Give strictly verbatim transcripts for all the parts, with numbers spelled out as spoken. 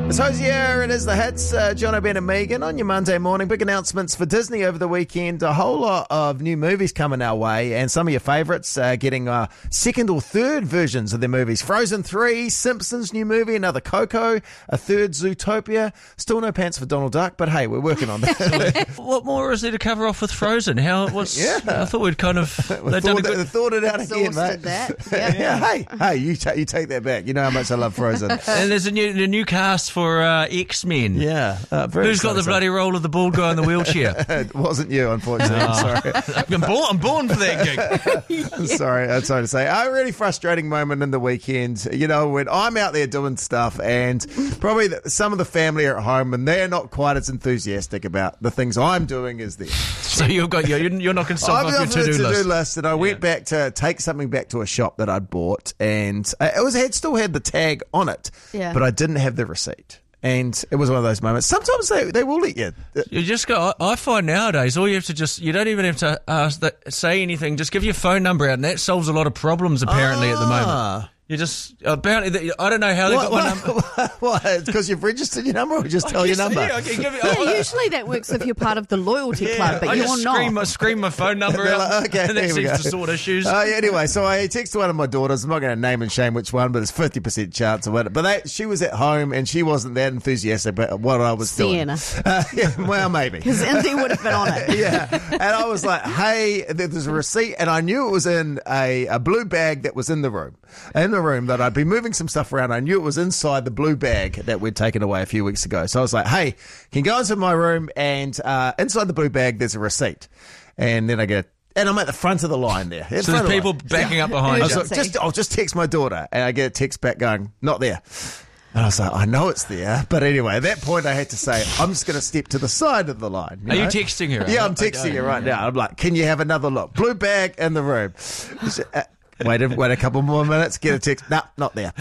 So yeah, it is the hits. Uh, John O'Ben and Megan on your Monday morning. Big announcements for Disney over the weekend. A whole lot of new movies coming our way, and some of your favourites uh, getting uh, second or third versions of their movies. Frozen three, Simpsons new movie, another Coco, a third Zootopia. Still no pants for Donald Duck, but hey, we're working on that. What more is there to cover off with Frozen? How what's? Yeah. I thought we'd kind of we they'd done a thought, good. thought it out again, mate. Exhausted that. Yeah. Yeah, hey, hey, you, ta- you take that back. You know how much I love Frozen. And there's a new a new cast for uh, X-Men. Yeah. Uh, very Who's got the exciting bloody role of the bald guy in the wheelchair? stuff. It wasn't you, unfortunately. I'm sorry. I'm born, I'm born for that gig. I'm sorry, I'm sorry to say. A really frustrating moment in the weekend, you know, when I'm out there doing stuff and probably the, some of the family are at home and they're not quite as enthusiastic about the things I'm doing as them. So you've got your, you're, you're knocking stuff I've off your got the to-do to-do list. list and I went back to take something back to a shop that I'd bought and uh, it was had still had the tag on it, Yeah. but I didn't have the receipt. And it was one of those moments. Sometimes they, they will let you. You just go. I I find nowadays all you have to just you don't even have to ask that, say anything. Just give your phone number out, and that solves a lot of problems apparently at the moment. Ah. You just apparently I don't know how they got my number. What? It's because you've registered your number or just tell your number? Yeah, I can give it, Yeah, usually that works if you're part of the loyalty club, but I you're just not. scream my, scream my phone number They're out, like, okay, and that here we seems go. to sort issues. Uh, yeah, anyway, so I texted one of my daughters. I'm not going to name and shame which one, but it's fifty percent chance of it. But they, she was at home and she wasn't that enthusiastic about what I was Sienna. doing. Uh, yeah, well, maybe. Because Indy would have been on it. Yeah, and I was like, hey, there's a receipt, and I knew it was in a, a blue bag that was in the room. In the room that I'd been moving some stuff around. I knew it was inside the blue bag that we'd taken away a few weeks ago. So I was like, hey, can you go into my room and uh, inside the blue bag there's a receipt. And then I get, and I'm at the front of the line there. At So front there's of the people line. backing up I behind was you. like, just, I'll just text my daughter. And I get a text back going, not there. And I was like, I know it's there. But anyway, at that point I had to say, I'm just going to step to the side of the line. Are you know? texting her? Yeah, I'm Okay. texting her right now. I'm like, can you have another look? Blue bag in the room. She- uh, Wait a, wait a couple more minutes, get a text. No, not there.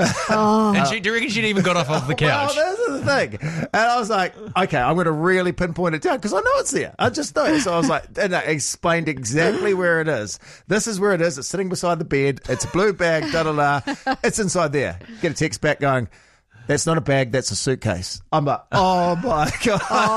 And she, do you reckon she'd even got off of the couch? Well, this is the thing. And I was like, okay, I'm going to really pinpoint it down because I know it's there. I just know it. So I was like, and I explained exactly where it is. This is where it is. It's sitting beside the bed. It's a blue bag, da da da. It's inside there. Get a text back going, that's not a bag, that's a suitcase. I'm like, oh my God.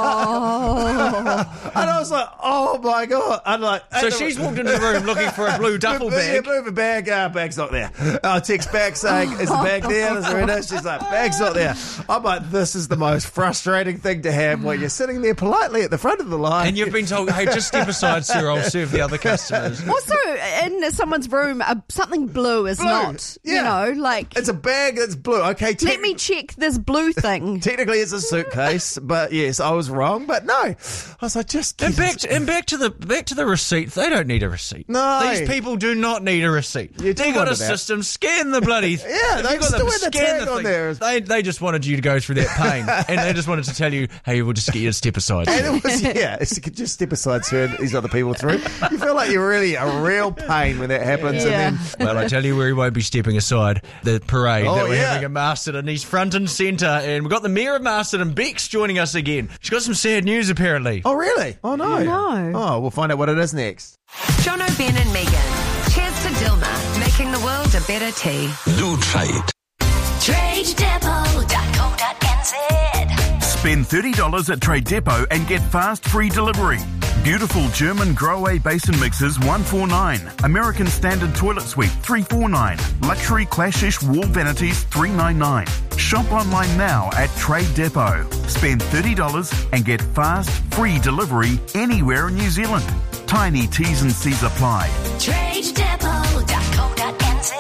Oh. And I was like, oh my God. I'm like, So she's walked into the room looking for a blue duffel Yeah, bag. move a bag. Uh, bag's not there. I text back saying, is the bag there? Is there it is? She's like, bag's not there. I'm like, this is the most frustrating thing to have when you're sitting there politely at the front of the line. And you've been told, hey, just step aside, sir, I'll serve the other customers. Also, in someone's room, uh, something blue is Blue, not. yeah. You know, like, It's a bag that's blue. Okay, te- let me check this blue thing. technically it's a suitcase, but yes, I was wrong. But no, I was like, just And back to, and back to the back to the receipt. They don't need a receipt. No. These people do not need a receipt. You do they got wonder a that. system. Scan the bloody. Yeah, If they you got still the, had the scan tag the on thing. there. They they just wanted you to go through that pain, and they just wanted to tell you, hey, we'll just get you to step aside. And it was, yeah, it's, just step aside, sir, and these other people through. You feel like you're really a real pain when that happens. Yeah. And then, Well, I tell you where he won't be stepping aside. The parade Oh, that we're yeah. having at Masterton. He's front and centre. And we've got the Mayor of Masterton, Bex, joining us again. She's got some sad news, apparently. oh, really? Oh, no. No. Oh, we'll find out what it is next. John O'Ben and Megan. Cheers to Dilma, making the world a better tea. Do trade. trade depot dot co dot n z. Spend thirty dollars at Trade Depot and get fast free delivery. Beautiful German Grohe basin mixers one forty-nine. American Standard Toilet Suite three forty-nine. Luxury Clashish wall vanities three ninety-nine. Shop online now at Trade Depot. Spend thirty dollars and get fast free delivery anywhere in New Zealand. Tiny T's and C's apply. trade depot dot co dot n z.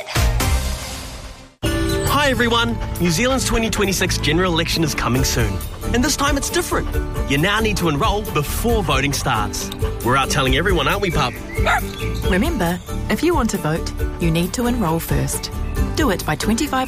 Hi everyone, New Zealand's twenty twenty-six general election is coming soon. And this time it's different. You now need to enrol before voting starts. We're out telling everyone, aren't we, pup? Remember, if you want to vote, you need to enrol first. Do it by twenty-five